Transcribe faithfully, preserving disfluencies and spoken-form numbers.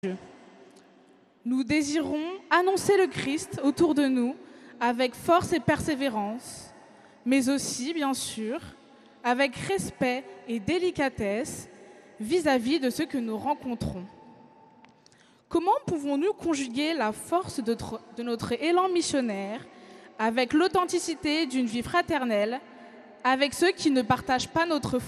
Dieu. Nous désirons annoncer le Christ autour de nous avec force et persévérance, mais aussi, bien sûr, avec respect et délicatesse vis-à-vis de ceux que nous rencontrons. Comment pouvons-nous conjuguer la force de, de notre élan missionnaire avec l'authenticité d'une vie fraternelle avec ceux qui ne partagent pas notre foi ?